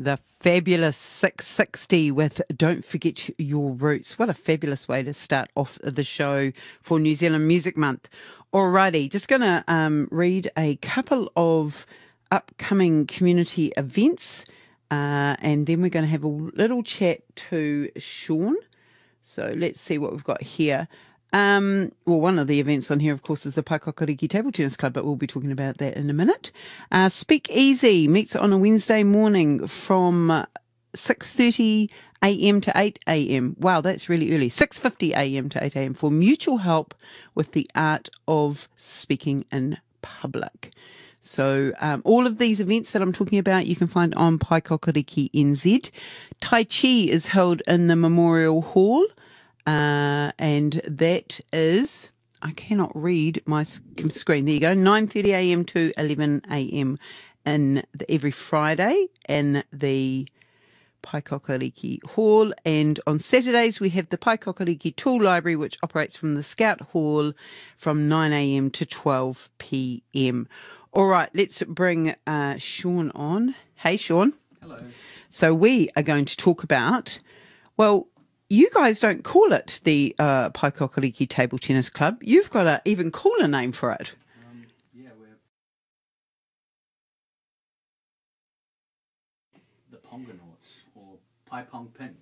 The fabulous 660 with Don't Forget Your Roots. What a fabulous way to start off the show for New Zealand Music Month. Alrighty, just going to read a couple of upcoming community events and then we're going to have a little chat to Sean. So let's see what we've got here. Well, one of the events on here, of course, is the Paikokariki Table Tennis Club, but we'll be talking about that in a minute. Speak Easy meets on a Wednesday morning from 6:30 a.m. to 8 a.m. Wow, that's really early. 6:50 a.m. to 8 a.m. for mutual help with the art of speaking in public. So all of these events that I'm talking about, you can find on Paikokariki NZ. Tai Chi is held in the Memorial Hall. And that is, I cannot read my screen. There you go. 9:30 a.m. to 11 a.m. Every Friday in the Paikokariki Hall. And on Saturdays, we have the Paikokariki Tool Library, which operates from the Scout Hall from 9 a.m. to 12 p.m. All right, let's bring Sean on. Hey, Sean. Hello. So we are going to talk about, well, you guys don't call it the Paikokariki Table Tennis Club. You've got an even cooler name for it. We're the Pongonauts, or Pai Pong Ping.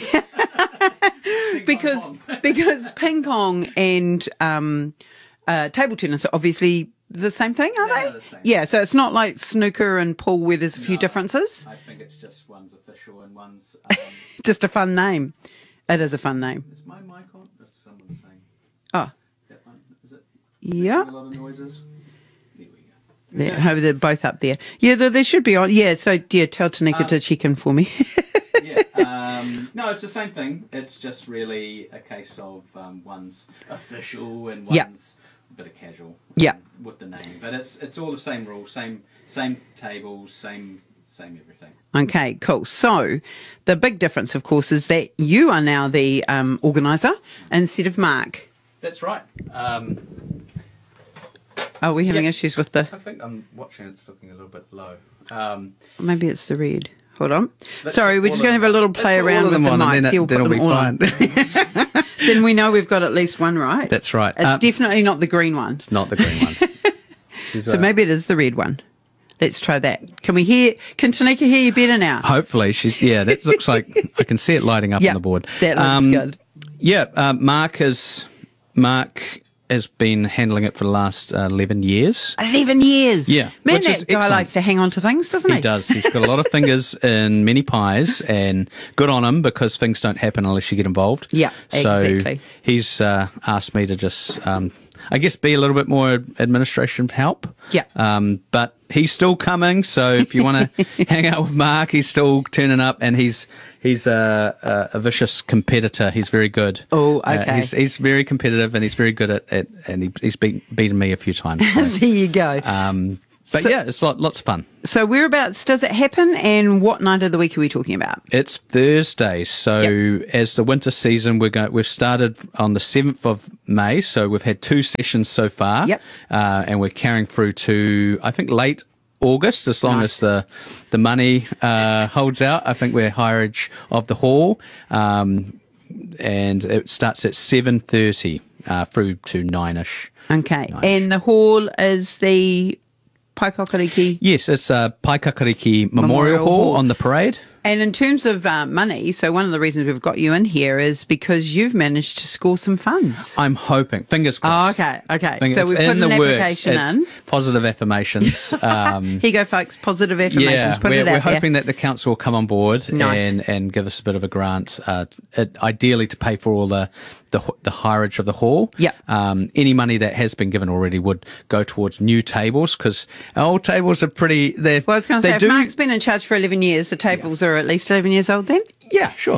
because ping pong and table tennis are obviously the same thing, are they? The same. Yeah, so it's not like snooker and pool where there's a few differences. I think it's just one's official and one's... Just a fun name. It is a fun name. Is my mic on? That's someone saying. Oh. That one, is it? Yeah. A lot of noises? There we go. They're both up there. Yeah, they should be on. Yeah, so tell Tanika to check in for me. No, it's the same thing. It's just really a case of one's official and one's a bit of casual with the name. But it's all the same rules, same tables, same everything. Okay, cool. So the big difference, of course, is that you are now the organiser instead of Mark. That's right. Are we having issues with the... I think I'm watching it's looking a little bit low. Maybe it's the red. Hold on. Sorry, we're just going to have a little play around with the mics. Then it'll be fine. Then we know we've got at least one right. That's right. It's definitely not the green one. It's not the green ones. So maybe it is the red one. Let's try that. Can Tanika hear you better now? Hopefully that looks like I can see it lighting up on the board. That looks good. Yeah, Mark has been handling it for the last 11 years. 11 years? Yeah. Man, that guy likes to hang on to things, doesn't he? He does. He's got a lot of fingers in many pies, and good on him because things don't happen unless you get involved. Yeah, exactly. So he's asked me to just, I guess, be a little bit more administration help. Yeah. But he's still coming, so if you want to hang out with Mark, he's still turning up, and he's a vicious competitor. He's very good. Oh, okay. He's very competitive, and he's very good at and he's beaten me a few times. So. There you go. It's lots of fun. So whereabouts does it happen, and what night of the week are we talking about? It's Thursdays. So as the winter season, we've started on the 7th of May. So we've had 2 sessions so far. Yep. And we're carrying through to, I think, late August, as long as the money holds out. I think we're hireage of the hall. And it starts at 7:30 through to 9ish. Okay. And the hall is the Paikokariki? Yes, it's Paikokariki Memorial Hall on the parade. And in terms of money, so one of the reasons we've got you in here is because you've managed to score some funds. I'm hoping. Fingers crossed. Oh, okay. So we've put an application in. Positive affirmations. Here you go, folks. Positive affirmations. Yeah, Put it out we're there. hoping that the council will come on board and give us a bit of a grant, ideally to pay for all the hireage of the hall. Yeah. Any money that has been given already would go towards new tables because our old tables are pretty... Well, I was going to say, if Mark's been in charge for 11 years, the tables are at least 11 years old then? Yeah, sure.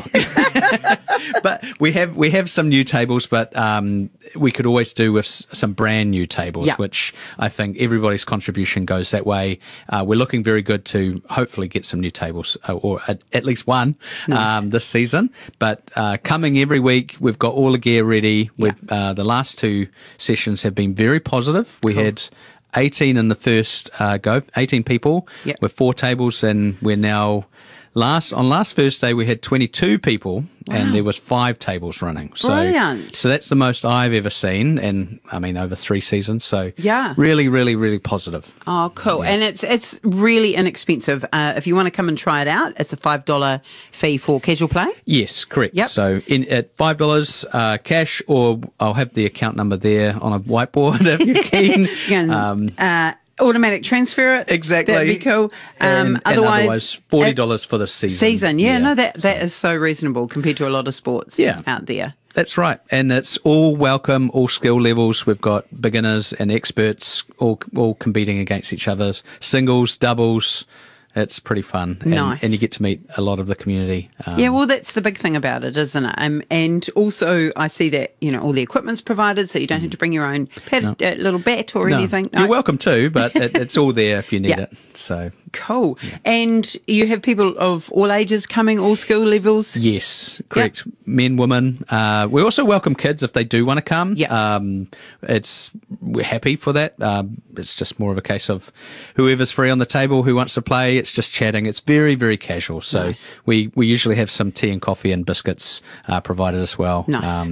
But we have some new tables, but we could always do with some brand new tables, which I think everybody's contribution goes that way. We're looking very good to hopefully get some new tables, or at least one this season. But coming every week, we've got all the gear ready. The last 2 sessions have been very positive. We had 18 in the first go, 18 people with 4 tables, and we're now last Thursday we had 22 people and there was 5 tables running. Brilliant. So that's the most I've ever seen, and I mean over 3 seasons. So yeah, really, really, really positive. Oh, cool. Yeah. And it's really inexpensive. If you want to come and try it out, it's a $5 fee for casual play. Yes, correct. Yep. So at $5 cash, or I'll have the account number there on a whiteboard if you're keen. You can, automatic transfer it. Exactly. That'd be cool. Otherwise $40 for the season. Yeah, no, that is so reasonable compared to a lot of sports out there. That's right. And it's all welcome, all skill levels. We've got beginners and experts all competing against each other. Singles, doubles. It's pretty fun. Nice. And you get to meet a lot of the community. Yeah, well, that's the big thing about it, isn't it? And also, I see that, all the equipment's provided, so you don't have to bring your own little bat or anything. No. You're welcome to, but it's all there if you need it. So cool. Yeah. And you have people of all ages coming, all skill levels? Yes, correct. Yep. Men, women. We also welcome kids if they do want to come. Yeah. We're happy for that. It's just more of a case of whoever's free on the table who wants to play. It's just chatting. It's very, very casual. So nice. we usually have some tea and coffee and biscuits provided as well. Nice.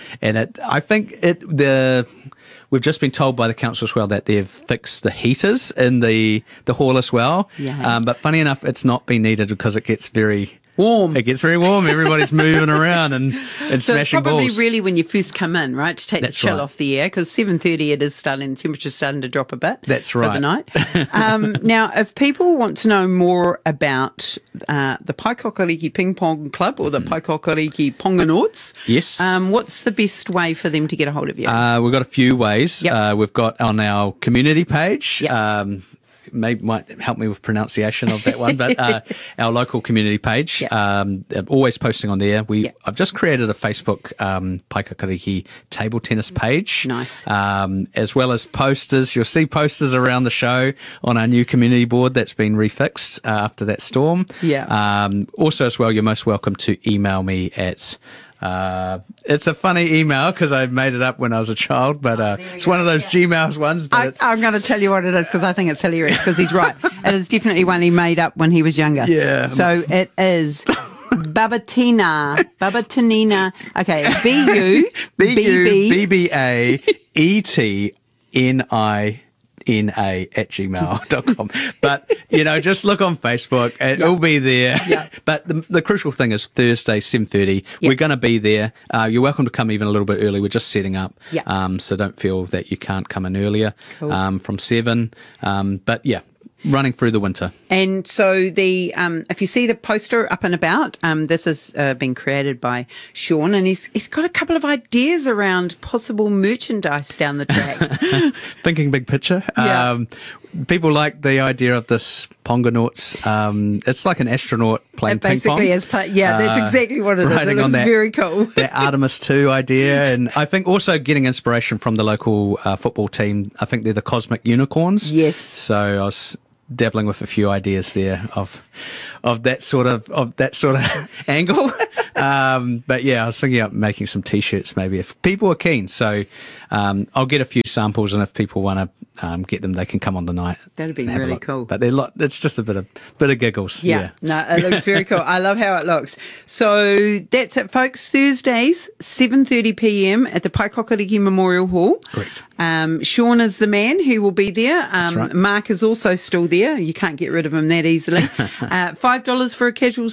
We've just been told by the council as well that they've fixed the heaters in the hall as well. Yeah. But funny enough, it's not been needed because it gets very warm. It gets very warm. Everybody's moving around and so smashing balls. It's probably really when you first come in, right, to take the chill off the air, because 7:30 the temperature's starting to drop a bit. That's right. For the night. Now, if people want to know more about the Paikokariki Ping Pong Club or the Paikokariki Ponganauts, yes, what's the best way for them to get a hold of you? We've got a few ways. Yep. We've got on our community page. Yep. Might help me with pronunciation of that one, but our local community page, always posting on there. I've just created a Facebook Paikokariki table tennis page. Nice. As well as posters. You'll see posters around the show on our new community board that's been refixed after that storm. Yeah. Also as well, you're most welcome to email me at it's a funny email because I made it up when I was a child, but it's one of those Gmail ones. But I'm going to tell you what it is because I think it's hilarious because he's right. It is definitely one he made up when he was younger. Yeah. So it is Babatina. Okay, BUBBAETNINA@gmail.com. But, just look on Facebook. It'll be there. Yeah. But the crucial thing is Thursday, 7:30. Yep. We're going to be there. You're welcome to come even a little bit early. We're just setting up. Yep. So don't feel that you can't come in earlier. Cool. From 7. But yeah. Running through the winter. And so if you see the poster up and about, this has been created by Sean, and he's got a couple of ideas around possible merchandise down the track. Thinking big picture. Yeah. People like the idea of this Ponganauts. It's like an astronaut playing ping pong. Basically, that's exactly what it is. It looks very cool. That Artemis 2 idea, and I think also getting inspiration from the local football team. I think they're the Cosmic Unicorns. Yes. So I was dabbling with a few ideas there of that sort of angle. But yeah, I was thinking about making some T-shirts maybe if people are keen. So I'll get a few samples, and if people want to get them, they can come on the night. That'd be really cool. But it's just a bit of giggles. Yeah. No, it looks very cool. I love how it looks. So that's it, folks. Thursdays, 7:30 p.m. at the Paikokariki Memorial Hall. Correct. Sean is the man who will be there. That's right. Mark is also still there. You can't get rid of him that easily. $5 for a casual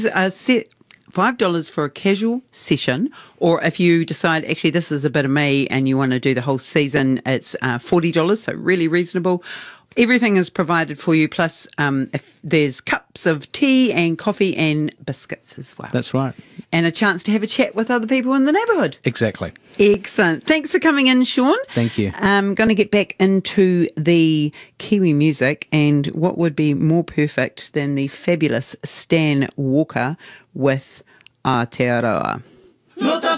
$5 for a casual session, or if you decide actually this is a bit of me and you want to do the whole season, it's $40, so really reasonable. Everything is provided for you, plus if there's cups of tea and coffee and biscuits as well. That's right. And a chance to have a chat with other people in the neighbourhood. Exactly. Excellent. Thanks for coming in, Sean. Thank you. I'm going to get back into the Kiwi music, and what would be more perfect than the fabulous Stan Walker with Aotearoa.